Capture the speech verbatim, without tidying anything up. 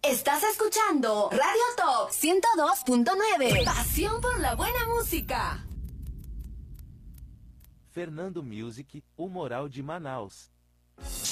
Estás escuchando Radio Top ciento dos punto nueve. Pasión por la buena música. Fernando Music, o Moral de Manaus.